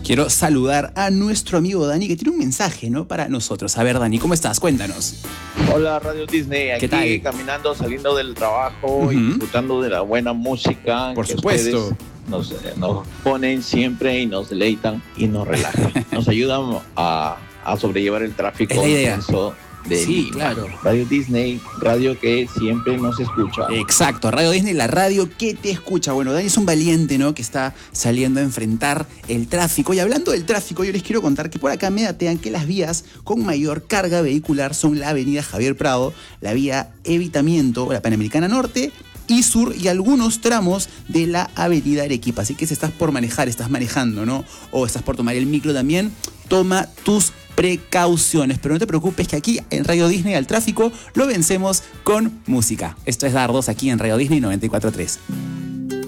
quiero saludar a nuestro amigo Dani, que tiene un mensaje, ¿no?, para nosotros. A ver, Dani, ¿cómo estás? Cuéntanos. Hola, Radio Disney. Aquí ¿Qué tal? caminando, saliendo del trabajo y disfrutando de la buena música. Por que supuesto. Ustedes nos ponen siempre y nos deleitan y nos relajan. Nos ayudan a sobrellevar el tráfico Es la idea. intenso de Sí, Lima. claro. Radio Disney, radio que siempre nos escucha. Exacto, Radio Disney, la radio que te escucha. Bueno, Dani es un valiente, ¿no?, que está saliendo a enfrentar el tráfico. Y hablando del tráfico, yo les quiero contar que por acá me datean que las vías con mayor carga vehicular son la avenida Javier Prado, la vía Evitamiento, la Panamericana Norte y Sur, y algunos tramos de la avenida Arequipa. Así que si estás por manejar, estás manejando, ¿no?, o estás por tomar el micro también, toma tus precauciones. Pero no te preocupes, que aquí en Radio Disney al tráfico lo vencemos con música. Esto es Dardos, aquí en Radio Disney 94.3.